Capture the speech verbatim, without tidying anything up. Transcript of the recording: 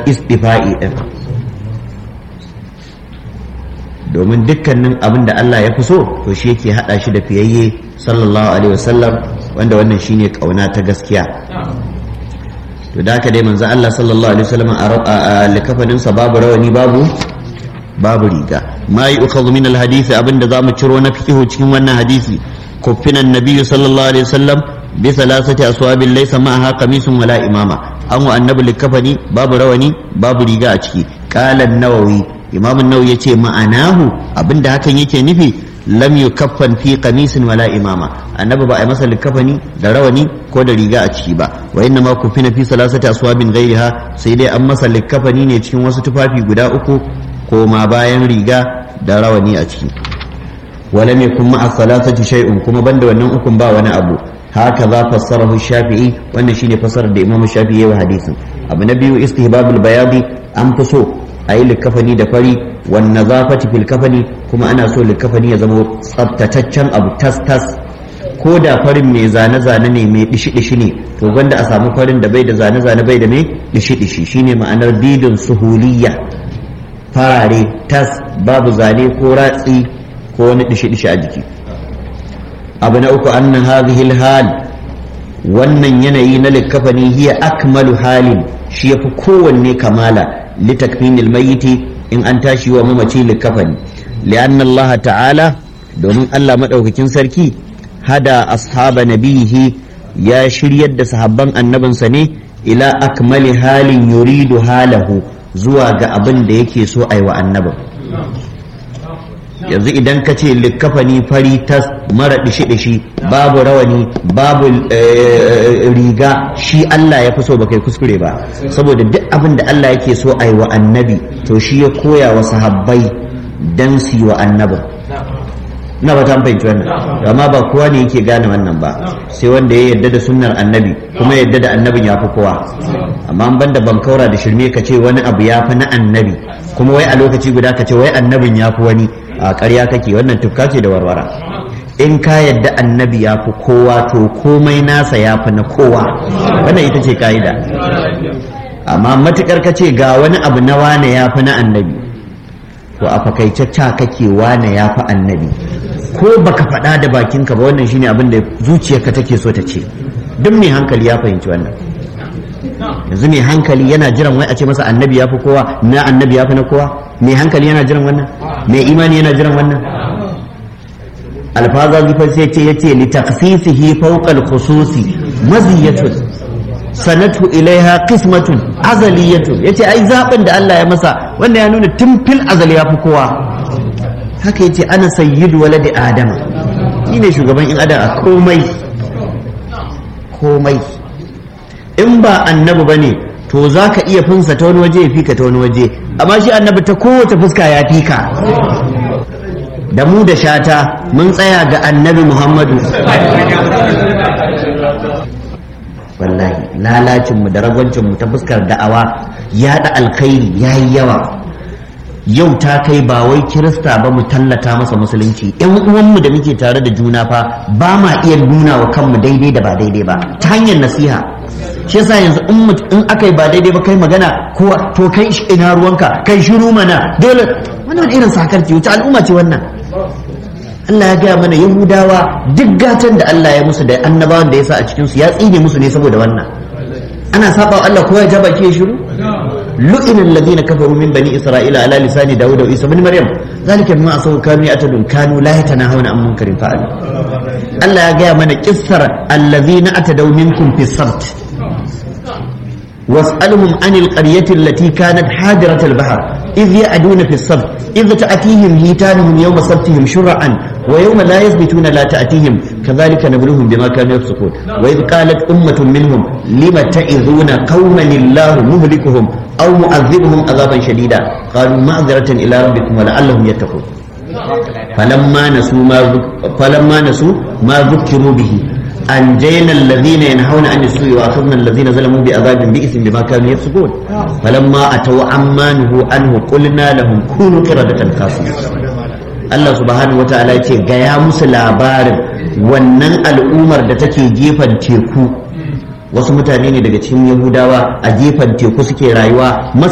istifa'i din, domin dukkanin abin da Allah ya fi so to shi yake hada shi da fiyayye sallallahu alaihi wasallam, wanda wannan shine kauna ta gaskiya. to da haka dai manzo Allah sallallahu alaihi wasallam a likafanin sa babu rawani babu babu riga. ma yu'khadhu min alhadith, abinda zamu ciro na fiqhu cikin wannan hadisi, kuffina annabi sallallahu alaihi wasallam bi thalathati aswabin laysa ma'aha qamisun wala imama, an wa annabi likafani babu rawani babu riga a ciki. qala an-nawawi, imam an-nawawi yace ma'anahu, abinda hakan yake nufi lam yukaffan fi qamisin wala imama, annabi ba a masa likafani da rawani ko da riga a ciki ba. wa inna ma kufina fi salasati aswabin ghairiha, sai dai an masa likafani ne cikin wasu tufafi guda uku ko ma bayan riga da rawani a ciki. walam yakun ma'a salasati shay'un, kuma banda wannan ukun ba wani abu. haka za fassarahu shafi'i, wannan shine fassarar da imam shafi'i wa hadisin. abu na biyu istihbabul bayadi, an fi so a yi likafani da fari, wan nazafati fil kafani, kuma ana so likafani ya zama tsabtataccen abu tas tas, ko da farin mai zane zane ne mai dishi dishi ne, to gwanda a samu farin da bai da zane zane bai da mai dishi dishi, shine ma'anar bidin suhuliyya, farare tas babu zane ko ratsi ko wani dishi dishi a jiki. abu na uku anna hadhihi hal, wannan yanayi na likafani hiya akmalu halin, shi yafi kowanne kamala litakfinil mayyiti, in an tashi wa mamaci likafani. li'anna Allah ta'ala, domin Allah madaukakin sarki hada ashaba nabihi, ya shiryar da sahabban annabinsa ne ila akmali halin yuridu halahu, zuwa ga abin da yake so ai wa annabin. yanzu idan ka ce likafani fari tas mara dishi-dishi, babu rawani babu riga, shi Allah ya fi so, ba kai kuskure ba, saboda duk abin da Allah yake so a yi wa annabi to shi ya koya wa sahabbai dan su yi wa annabin. na ba ta fahimci wannan, amma ba kowa ne yake gane wannan ba, sai wanda ya yarda da sunnar annabi kuma yarda da annabin ya fi kowa. amma an banda bankaura da shirme ka ce wani abu ya fi na annabi, kuma wai a lokaci guda ka ce wai annabin ya fi wani, a ƙarya kake, wannan tufka ce da warwara. in ka yadda annabi ya fi kowa to komai nasa ya fi na kowa, wannan ita ce ka'ida. amma matukar ka ce ga wani abu na wane ya fi na annabi, to a fakaice ca kake wane ya fi annabi, ko baka faɗa da bakinka ba, wannan shine abin da zuciyarka take so ta ce. duk mai hankali ya fahimci wannan. yanzu mai hankali yana jiran wai a ce masa annabi ya fi kowa, na annabi ya fi na kowa? mai hankali yana jiran wannan? mai imani yana jiran wannan? alfaza zifar sai ce yace li takhsisihi fawqa al-khususi maziyatun sanatu ilaiha qismatun azaliyatun, yace ai zaben da Allah ya masa wanda ya nuna tun fil azali ya fi kowa. haka yace ana sayyidu waladi adama, ni ne shugaban in adam a komai komai. in ba annabi bane to za ka iya finsa ta wani waje ya fika ta wani waje, amma shi annabi ta kowace fuska ya fika. da mu da shata mun tsaya ga annabi Muhammadu. wallahi lalacinmu da ragwancinmu ta fuskar da'awa yaɗa alkhairi ya yi yawa. yau ta kai ba wai kirista ba mu tallata masa musulunci, yan uwanmu da muke tare da juna fa ba ma iya nuna wa kanmu daidai da ba daidai ba ta hanyar nasiha. shi yasa yanzu in aka yi ba daidai ba kai magana ko to kai ina ruwanka, kai shiru mana, dole. wannan irin sakarci wuce al'umma ce wannan? Allah ya gaya mana Yahudawa duk gatan da Allah ya musu da annabawan da ya sa a cikin su ya tsine musu ne saboda wannan. ana saba wa Allah ko ya jaba ke shiru? lu'ina alladhina kafaru min bani isra'ila ala lisani dawud wa isa ibn maryam zalika bima asaw kanu ya'tadun kanu la yatanahawna an munkarin fa'alu. Allah ya gaya mana kissar alladhina atadaw minkum fi sabt واسألهم عن القرية التي كانت حاضرة البحر إذ يعدون في السبت إذ تأتيهم هيتانهم يوم سبتهم شرعا ويوم لا يثبتون لا تأتيهم كذلك نبلوهم بما كانوا يفسقون. وإذ قالت أمة منهم لم تعظون قوما الله مهلكهم أو معذبهم عذابا شديدا قالوا معذرة إلى ربكم ولعلهم يتقون. فلما نسوا ما فلما نسوا ما ذكروا به أنجينا الذين ينهون عن السوء وأخذنا الذين ظلموا بعذاب بئس بما كانوا يفسقون. فلما أتوا عما نهوا عنه قلنا لهم كونوا قردة خاسئين. Allah subhanahu wa ta'ala ce gaya musu labarin wannan al'ummar da take gefen teku, wasu mutane ne daga cikin Yahudawa a gefen teku suke rayuwa.